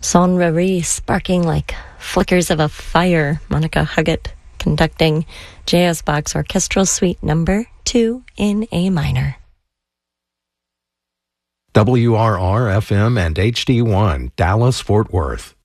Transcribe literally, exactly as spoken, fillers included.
Sonnerie sparking like flickers of a fire. Monica Huggett conducting J S Bach's Orchestral Suite Number Two in A minor. W R R F M and H D one, Dallas, Fort Worth.